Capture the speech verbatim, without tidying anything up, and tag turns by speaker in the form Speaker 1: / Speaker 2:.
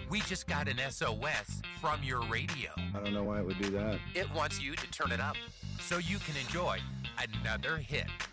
Speaker 1: We just got an S O S from your radio.
Speaker 2: I don't know why it would do that.
Speaker 1: It wants you to turn it up so you can enjoy another hit